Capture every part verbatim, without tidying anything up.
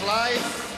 life.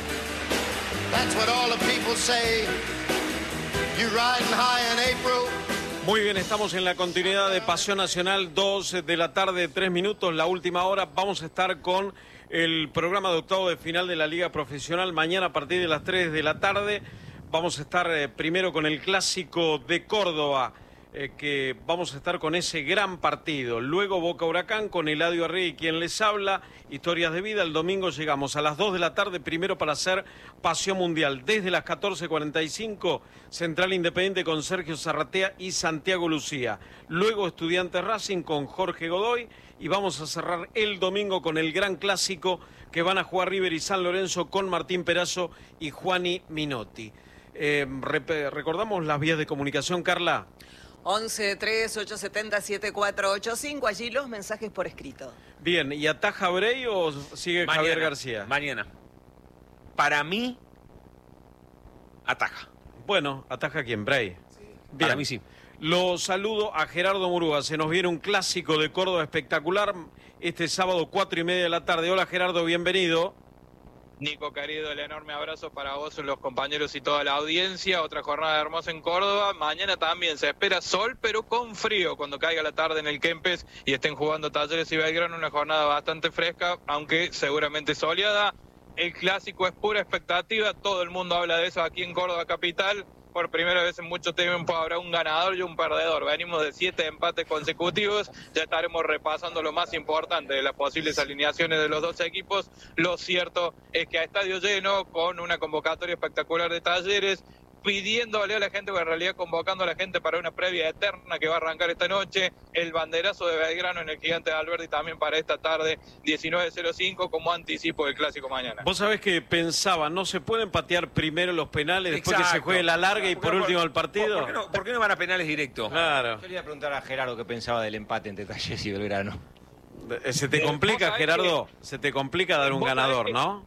That's what all the people say. You riding high in April. Muy bien, estamos en la continuidad de Pasión Nacional, dos de la tarde, tres minutos, la última hora. Vamos a estar con el programa de octavo de final de la Liga Profesional. Mañana a partir de las tres de la tarde vamos a estar eh, primero con el Clásico de Córdoba, eh, que vamos a estar con ese gran partido. Luego Boca Huracán con Eladio Arregui, quien les habla, Historias de Vida. El domingo llegamos a las dos de la tarde, primero para hacer Pasión Mundial. Desde las catorce cuarenta y cinco, Central Independiente con Sergio Zarratea y Santiago Lucía. Luego Estudiantes Racing con Jorge Godoy. Y vamos a cerrar el domingo con el gran clásico que van a jugar River y San Lorenzo con Martín Perazo y Juani Minotti. Eh, rep- recordamos las vías de comunicación, Carla. once tres ocho siete cero siete cuatro ocho cinco, allí los mensajes por escrito. Bien, ¿y ataja Brey o sigue Mañana, Javier García? Mañana. Para mí, ataja. Bueno, ¿ataja quién? Brey. Sí. Bien. Para mí sí. Lo saludo a Gerardo Murúa. Se nos viene un clásico de Córdoba espectacular este sábado, cuatro y media de la tarde. Hola Gerardo, bienvenido. Nico, querido, el enorme abrazo para vos, los compañeros y toda la audiencia. Otra jornada hermosa en Córdoba. Mañana también se espera sol, pero con frío cuando caiga la tarde en el Kempes y estén jugando Talleres y Belgrano. Una jornada bastante fresca, aunque seguramente soleada. El clásico es pura expectativa. Todo el mundo habla de eso aquí en Córdoba capital. Por primera vez en mucho tiempo habrá un ganador y un perdedor. Venimos de siete empates consecutivos. Ya estaremos repasando lo más importante de las posibles alineaciones de los dos equipos. Lo cierto es que a estadio lleno, con una convocatoria espectacular de Talleres, pidiéndole a la gente, o en realidad convocando a la gente para una previa eterna que va a arrancar esta noche, el banderazo de Belgrano en el Gigante de Alberdi también para esta tarde, diecinueve cero cinco, como anticipo del clásico mañana. Vos sabés que pensaba, ¿no se pueden patear primero los penales después Exacto. que se juegue la larga y por, por último el partido? ¿Por qué, no, ¿Por qué no van a penales directos? Claro. Yo le iba a preguntar a Gerardo qué pensaba del empate entre Talleres y Belgrano. ¿Se te complica, Gerardo? Se te complica dar un ganador, ¿no?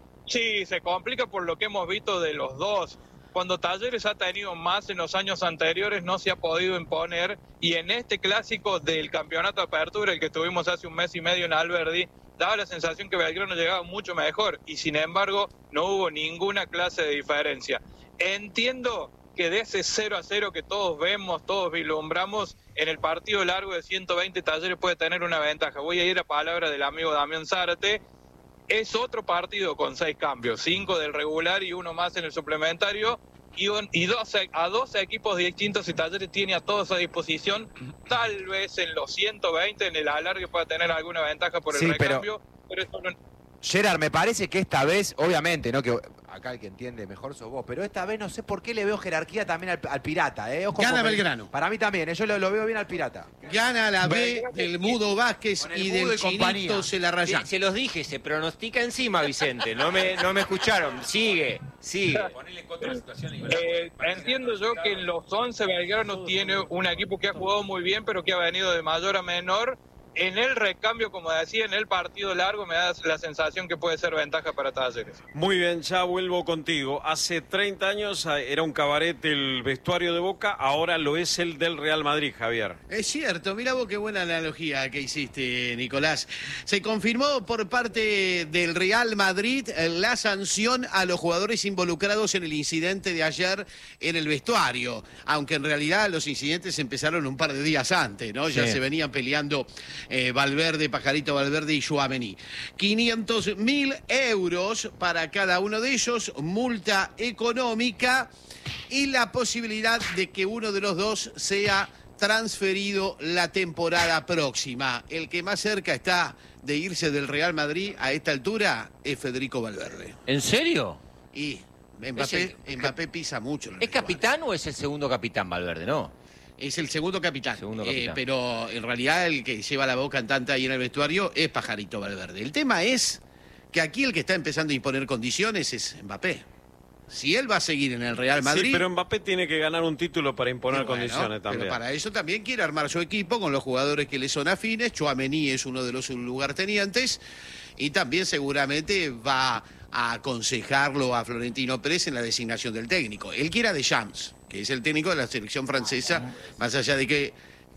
Sí, se complica por lo que hemos visto de los dos. Cuando Talleres ha tenido más en los años anteriores, no se ha podido imponer, y en este clásico del campeonato de apertura, el que tuvimos hace un mes y medio en Alberdi, daba la sensación que Belgrano llegaba mucho mejor, y sin embargo no hubo ninguna clase de diferencia. Entiendo que de ese cero a cero que todos vemos, todos vislumbramos, en el partido largo de ciento veinte Talleres puede tener una ventaja. Voy a ir a palabra del amigo Damián Zárate. Es otro partido con seis cambios, cinco del regular y uno más en el suplementario, y, un, y dos, a dos equipos distintos, y Talleres tiene a todos a disposición. Tal vez en los ciento veinte, en el alargue, pueda tener alguna ventaja por el Sí, recambio, pero, pero eso no... Gerard, me parece que esta vez, obviamente, ¿no? Que acá el que entiende mejor sos vos, pero esta vez no sé por qué le veo jerarquía también al, al Pirata, ¿eh? Ojo, Gana porque Belgrano. Para mí también, ¿eh? Yo lo, lo veo bien al Pirata. Gana la B del Mudo Vázquez Con el y Mudo del y compañía. Chinito se la raya. Se, se los dije, se pronostica encima, Vicente. No me, no me escucharon. Sigue, sigue. Ponerle contra la situación. Eh, entiendo yo que en los once Belgrano tiene un equipo que ha jugado muy bien, pero que ha venido de mayor a menor. En el recambio, como decía, en el partido largo, me da la sensación que puede ser ventaja para Talleres. Muy bien, ya vuelvo contigo. Hace treinta años era un cabaret el vestuario de Boca, ahora lo es el del Real Madrid, Javier. Es cierto, mira vos qué buena analogía que hiciste, Nicolás. Se confirmó por parte del Real Madrid la sanción a los jugadores involucrados en el incidente de ayer en el vestuario, aunque en realidad los incidentes empezaron un par de días antes, ¿no? Ya Sí. se venían peleando eh, Valverde, Pajarito Valverde y Tchouaméni. quinientos mil euros para cada uno de ellos, multa económica y la posibilidad de que uno de los dos sea transferido la temporada próxima. El que más cerca está de irse del Real Madrid a esta altura es Federico Valverde. ¿En serio? Y Mbappé, Es el- Mbappé pisa mucho. en el ¿Es vestuario. capitán o es el segundo capitán Valverde, no? Es el segundo capitán, Segundo eh, capitán. pero en realidad el que lleva la voz cantante ahí en el vestuario es Pajarito Valverde. El tema es que aquí el que está empezando a imponer condiciones es Mbappé. Si él va a seguir en el Real Madrid... Sí, pero Mbappé tiene que ganar un título para imponer y bueno, condiciones también. Pero para eso también quiere armar su equipo con los jugadores que le son afines. Tchouaméni es uno de los lugartenientes y también seguramente va a aconsejarlo a Florentino Pérez en la designación del técnico. Él quiere a Deschamps, que es el técnico de la selección francesa, más allá de que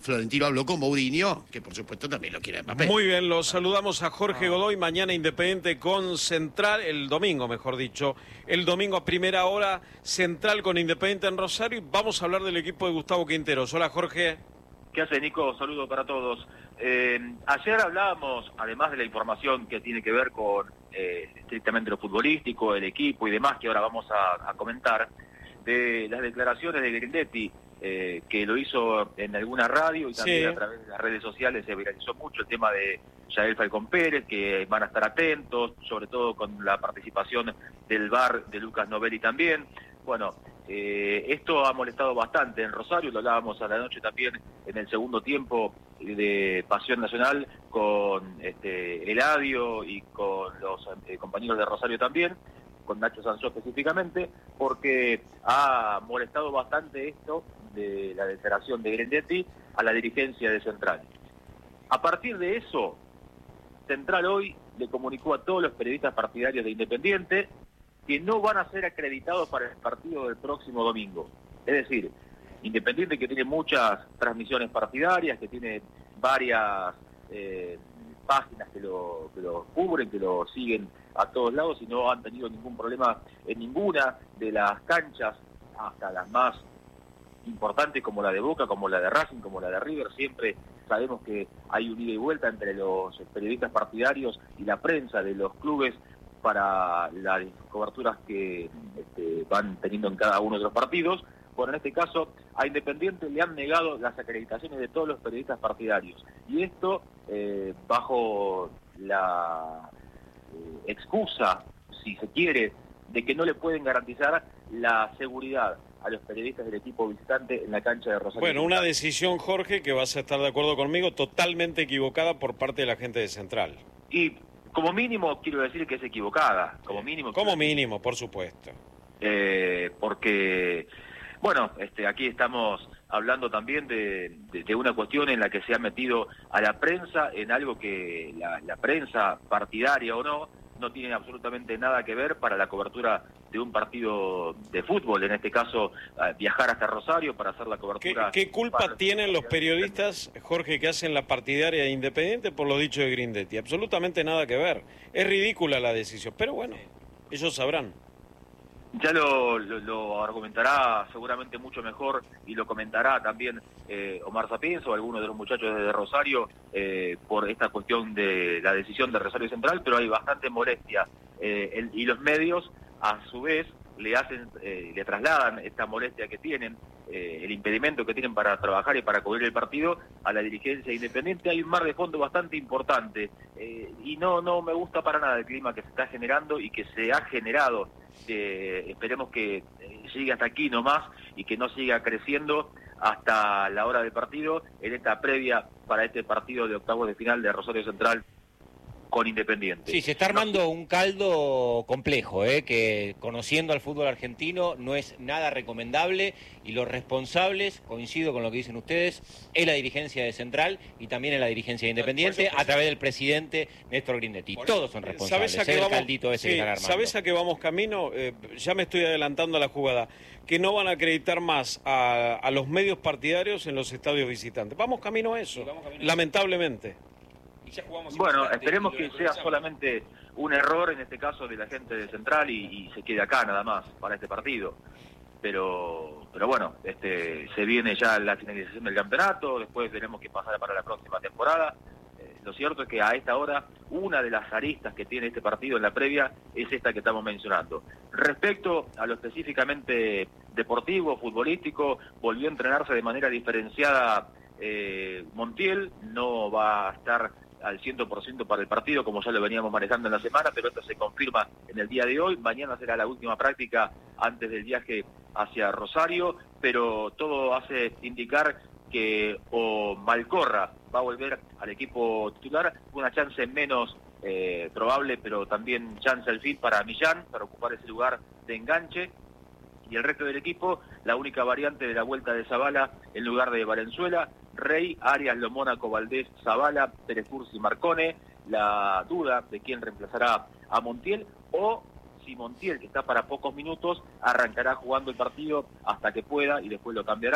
Florentino habló con Mourinho, que por supuesto también lo quiere Mbappé. Muy bien, los saludamos a Jorge Godoy, mañana Independiente con Central, el domingo mejor dicho, el domingo a primera hora, Central con Independiente en Rosario, y vamos a hablar del equipo de Gustavo Quinteros. Hola Jorge. ¿Qué hace, Nico? Saludo para todos. Eh, ayer hablábamos, además de la información que tiene que ver con eh, estrictamente lo futbolístico, el equipo y demás, que ahora vamos a, a comentar, de las declaraciones de Grindetti, eh, que lo hizo en alguna radio y también sí. A través de las redes sociales se viralizó mucho el tema de Yael Falcón Pérez, que van a estar atentos, sobre todo con la participación del V A R de Lucas Novelli también. Bueno, eh, esto ha molestado bastante en Rosario, lo hablábamos a la noche también en el segundo tiempo de Pasión Nacional con este, Eladio y con los eh, compañeros de Rosario también, con Nacho Sanzó específicamente, porque ha molestado bastante esto de la declaración de Grindetti a la dirigencia de Central. A partir de eso, Central hoy le comunicó a todos los periodistas partidarios de Independiente que no van a ser acreditados para el partido del próximo domingo. Es decir, Independiente, que tiene muchas transmisiones partidarias, que tiene varias eh, páginas que lo, que lo cubren, que lo siguen a todos lados y no han tenido ningún problema en ninguna de las canchas, hasta las más importantes como la de Boca, como la de Racing, como la de River. Siempre sabemos que hay un ida y vuelta entre los periodistas partidarios y la prensa de los clubes para las coberturas que este, van teniendo en cada uno de los partidos. Bueno, en este caso a Independiente le han negado las acreditaciones de todos los periodistas partidarios, y esto eh, bajo la eh, excusa, si se quiere, de que no le pueden garantizar la seguridad a los periodistas del equipo visitante en la cancha de Rosario. Bueno, una decisión, Jorge, que vas a estar de acuerdo conmigo, totalmente equivocada por parte de la gente de Central. Y como mínimo quiero decir que es equivocada, como mínimo. Como mínimo, por supuesto. Eh, porque, bueno, este, aquí estamos hablando también de, de, de una cuestión en la que se ha metido a la prensa en algo que la, la prensa, partidaria o no, no tiene absolutamente nada que ver para la cobertura de un partido de fútbol, en este caso viajar hasta Rosario para hacer la cobertura. ¿Qué, qué culpa tienen los periodistas, Jorge, que hacen la partidaria de Independiente por los dichos de Grindetti? Absolutamente nada que ver. Es ridícula la decisión, pero bueno, ellos sabrán. Ya lo, lo, lo argumentará seguramente mucho mejor y lo comentará también eh, Omar Sapienza o alguno de los muchachos de Rosario eh, por esta cuestión de la decisión de Rosario Central, pero hay bastante molestia eh, el, y los medios a su vez le hacen, eh, le trasladan esta molestia que tienen, eh, el impedimento que tienen para trabajar y para cubrir el partido a la dirigencia Independiente. Hay un mar de fondo bastante importante eh, y no, no me gusta para nada el clima que se está generando y que se ha generado. Eh, esperemos que eh, llegue hasta aquí nomás y que no siga creciendo hasta la hora del partido, en esta previa para este partido de octavos de final de Rosario Central con Independiente. Sí, se está armando un caldo complejo, ¿eh? Que conociendo al fútbol argentino no es nada recomendable, y los responsables, coincido con lo que dicen ustedes, es la dirigencia de Central y también es la dirigencia de Independiente a través del presidente Néstor Grindetti. Todos son responsables. ¿Sabes a qué el vamos, caldito ese sí, que están armando. ¿Sabes a qué vamos camino? Eh, ya me estoy adelantando a la jugada. Que no van a acreditar más a, a los medios partidarios en los estadios visitantes. Vamos camino a eso, sí, vamos camino lamentablemente. Bueno, esperemos que sea solamente un error en este caso de la gente de Central y, y se quede acá nada más para este partido. Pero pero bueno, este se viene ya la finalización del campeonato, después tenemos que pasar para la próxima temporada. Eh, lo cierto es que a esta hora una de las aristas que tiene este partido en la previa es esta que estamos mencionando. Respecto a lo específicamente deportivo, futbolístico, volvió a entrenarse de manera diferenciada eh, Montiel, no va a estar al cien por ciento para el partido, como ya lo veníamos manejando en la semana, pero esto se confirma en el día de hoy. Mañana será la última práctica antes del viaje hacia Rosario, pero todo hace indicar que o Malcorra va a volver al equipo titular, una chance menos eh, probable, pero también chance al fin para Millán, para ocupar ese lugar de enganche. Y el resto del equipo, la única variante de la vuelta de Zabala en lugar de Valenzuela, Rey, Arias, Lomónaco, Valdés, Zabala, Terescursi, Marcone, la duda de quién reemplazará a Montiel, o si Montiel, que está para pocos minutos, arrancará jugando el partido hasta que pueda y después lo cambiarán.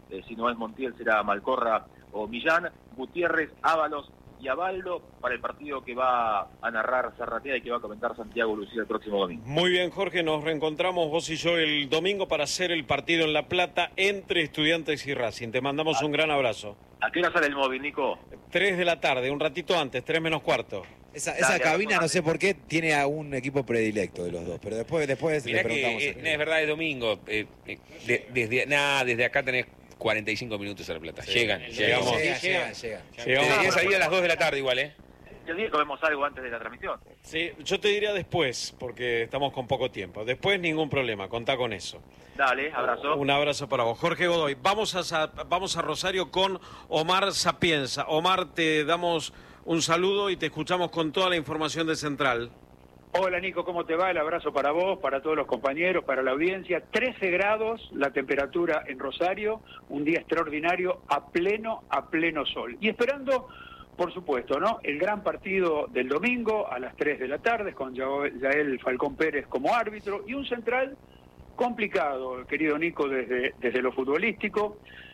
eh, si no es Montiel será Malcorra o Millán, Gutiérrez, Ábalos y Abaldo para el partido que va a narrar Zarratea y que va a comentar Santiago Lucía el próximo domingo. Muy bien, Jorge, nos reencontramos vos y yo el domingo para hacer el partido en La Plata entre Estudiantes y Racing. Te mandamos un gran abrazo. ¿A qué hora sale el móvil, Nico? Tres de la tarde, un ratito antes, tres menos cuarto. Esa, esa Dale, cabina, vamos, no sé por qué, tiene a un equipo predilecto de los dos, pero después, después Mirá le preguntamos. que, a eh, él. es verdad, es domingo. Eh, eh, de- desde, nada, desde acá tenés cuarenta y cinco minutos a La Plata. Llegan, llegamos. llegan. Llega, Sí, llega, llegan. llega. Llegamos. Debería salir a las dos de la tarde igual, ¿eh? ¿Qué día comemos algo antes de la transmisión? Sí, yo te diría después, porque estamos con poco tiempo. Después ningún problema, contá con eso. Dale, abrazo. Un abrazo para vos. Jorge Godoy, vamos a, Sa- vamos a Rosario con Omar Sapienza. Omar, te damos un saludo y te escuchamos con toda la información de Central. Hola Nico, ¿cómo te va? El abrazo para vos, para todos los compañeros, para la audiencia. trece grados la temperatura en Rosario, un día extraordinario a pleno, a pleno sol. Y esperando, por supuesto, ¿no? El gran partido del domingo a las tres de la tarde con Yael Falcón Pérez como árbitro y un Central complicado, querido Nico, desde, desde lo futbolístico.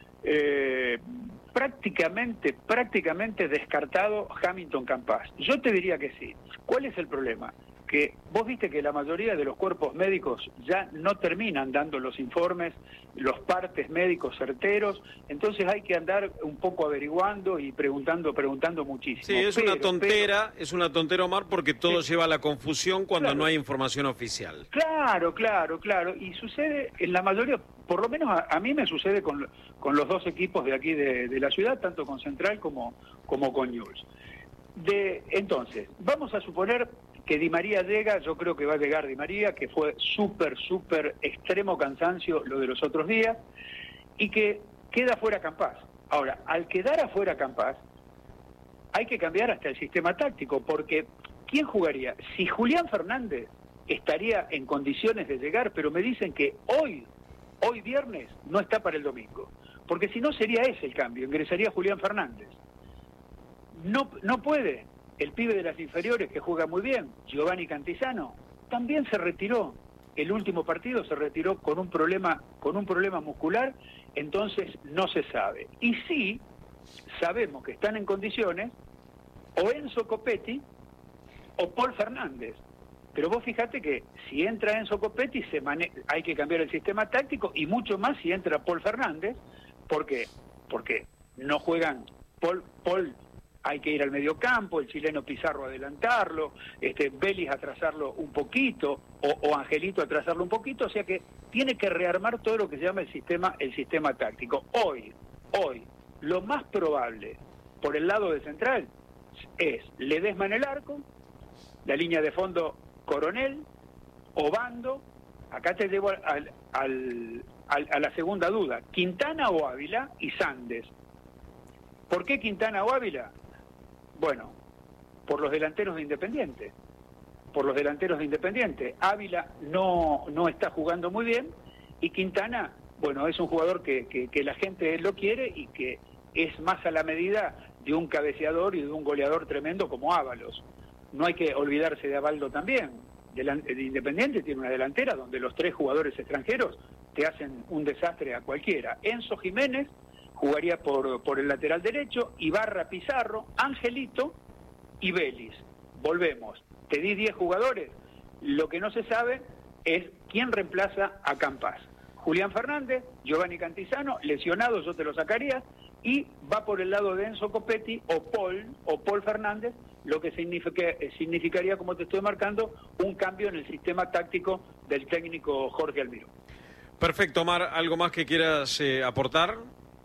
Eh, prácticamente, prácticamente descartado Hamilton Campas. Yo te diría que sí. ¿Cuál es el problema? Que vos viste que la mayoría de los cuerpos médicos ya no terminan dando los informes, los partes médicos certeros, entonces hay que andar un poco averiguando y preguntando, preguntando muchísimo. Sí, es Pero, una tontera, pero- es una tontera, Omar, porque todo Sí. lleva a la confusión cuando Claro. no hay información oficial. Claro, claro, claro. Y sucede en la mayoría, por lo menos a, a mí me sucede con, con los dos equipos de aquí de, de la ciudad, tanto con Central como, como con Newell's. De, entonces, vamos a suponer que Di María llega, yo creo que va a llegar Di María, que fue súper, súper extremo cansancio lo de los otros días, y que queda fuera Campas. Ahora, al quedar afuera Campas, hay que cambiar hasta el sistema táctico, porque ¿quién jugaría? Si Julián Fernández estaría en condiciones de llegar, pero me dicen que hoy, hoy viernes, no está para el domingo, porque si no sería ese el cambio, ingresaría Julián Fernández. No, no puede. El pibe de las inferiores que juega muy bien, Giovanni Cantizano, también se retiró. El último partido se retiró con un problema, con un problema muscular, entonces no se sabe. Y sí, sabemos que están en condiciones o Enzo Copetti o Paul Fernández. Pero vos fíjate que si entra Enzo Copetti se mane- hay que cambiar el sistema táctico y mucho más si entra Paul Fernández. ¿Por qué? Porque no juegan Paul, Paul hay que ir al medio campo, el chileno Pizarro adelantarlo, este Vélez atrasarlo un poquito, o, o Angelito atrasarlo un poquito, o sea que tiene que rearmar todo lo que se llama el sistema, el sistema táctico. Hoy, hoy, lo más probable por el lado de Central es Ledesma en el arco, la línea de fondo Coronel, Obando, acá te llevo al, al, al, al, a la segunda duda, Quintana o Ávila y Sandes. ¿Por qué Quintana o Ávila? Bueno, por los delanteros de Independiente, por los delanteros de Independiente. Ávila no, no está jugando muy bien y Quintana, bueno, es un jugador que, que, que la gente lo quiere y que es más a la medida de un cabeceador y de un goleador tremendo como Ábalos. No hay que olvidarse de Abaldo también. Delan- de Independiente tiene una delantera donde los tres jugadores extranjeros te hacen un desastre a cualquiera. Enzo Jiménez jugaría por, por el lateral derecho, Ibarra, Pizarro, Angelito y Vélez. Volvemos. Te di diez jugadores. Lo que no se sabe es quién reemplaza a Campas. Julián Fernández, Giovanni Cantizano, lesionado, yo te lo sacaría, y va por el lado de Enzo Copetti o Paul, o Paul Fernández, lo que significa, significaría, como te estoy marcando, un cambio en el sistema táctico del técnico Jorge Almirón. Perfecto, Omar, ¿algo más que quieras eh, aportar?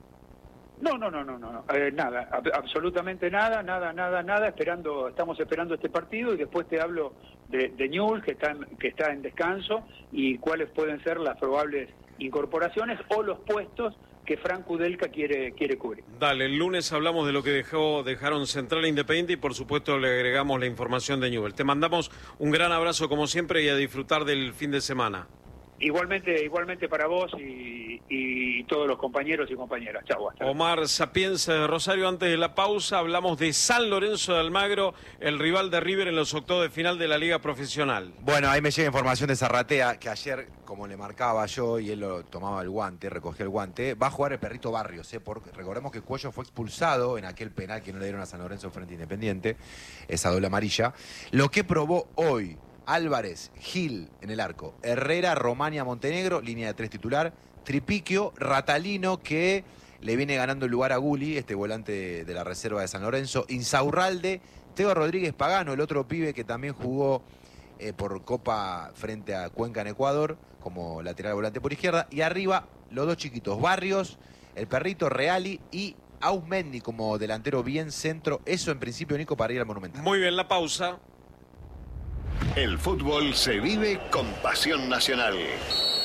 No, no, no, no, no, no. Eh, nada, ab- absolutamente nada, nada, nada, nada, esperando, estamos esperando este partido y después te hablo de, de Newell's, que está, en, que está en descanso, y cuáles pueden ser las probables incorporaciones o los puestos que Frank Kudelka quiere, quiere cubrir. Dale, el lunes hablamos de lo que dejó, dejaron Central e Independiente y por supuesto le agregamos la información de Newell's. Te mandamos un gran abrazo como siempre y a disfrutar del fin de semana. Igualmente, igualmente para vos y, y todos los compañeros y compañeras. Chau, hasta luego. Omar Sapienza de Rosario. Antes de la pausa hablamos de San Lorenzo de Almagro, el rival de River en los octavos de final de la Liga Profesional. Bueno, ahí me llega información de Zarratea, que ayer, como le marcaba yo y él lo tomaba el guante, recogía el guante, va a jugar el Perrito Barrios, ¿eh? Porque recordemos que Cuello fue expulsado en aquel penal que no le dieron a San Lorenzo frente a Independiente, esa doble amarilla. Lo que probó hoy Álvarez, Gil en el arco, Herrera, Romania, Montenegro, línea de tres titular, Tripiquio, Ratalino, que le viene ganando el lugar a Gulli, este volante de, de la reserva de San Lorenzo, Insaurralde, Teo Rodríguez Pagano, el otro pibe que también jugó eh, por Copa frente a Cuenca en Ecuador, como lateral volante por izquierda, y arriba los dos chiquitos, Barrios, el Perrito, Reali y Ausmendi como delantero bien centro. Eso en principio, Nico, para ir al Monumental. Muy bien, la pausa. El fútbol se vive con pasión nacional.